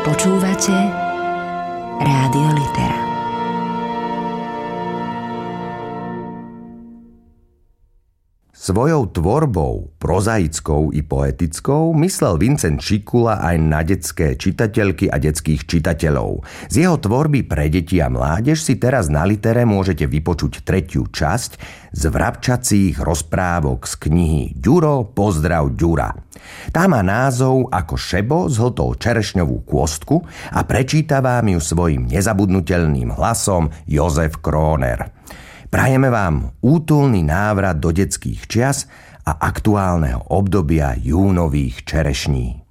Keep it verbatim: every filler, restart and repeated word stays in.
Počúvate Rádio Litera. Svojou tvorbou, prozaickou i poetickou, myslel Vincent Šikula aj na detské čitateľky a detských čitateľov. Z jeho tvorby pre deti a mládež si teraz na Litere môžete vypočuť tretiu časť z vrabčacích rozprávok z knihy Ďuro, pozdrav Ďura. Tá má názov Ako Šebo zhltol čerešňovú kôstku a prečíta vám ju svojim nezabudnutelným hlasom Jozef Króner. Prajeme vám útulný návrat do detských čias a aktuálneho obdobia júnových čerešní.